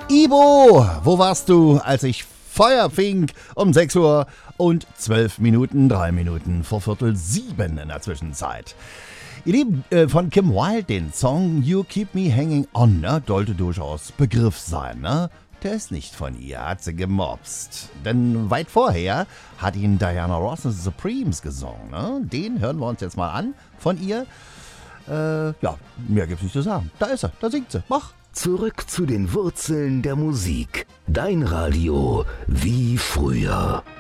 Ibo, wo warst du, als ich Feuer fing um 6 Uhr und 12 Minuten, 3 Minuten vor Viertel 7 in der Zwischenzeit? Ihr Lieben, von Kim Wilde den Song You Keep Me Hanging On, ne? Sollte durchaus Begriff sein, ne? Der ist nicht von ihr, hat sie gemobst. Denn weit vorher hat ihn Diana Ross and the Supremes gesungen, ne? Den hören wir uns jetzt mal an von ihr. Ja, mehr gibt's nicht zu sagen. Da ist er, da singt sie. Mach! Zurück zu den Wurzeln der Musik. Dein Radio wie früher.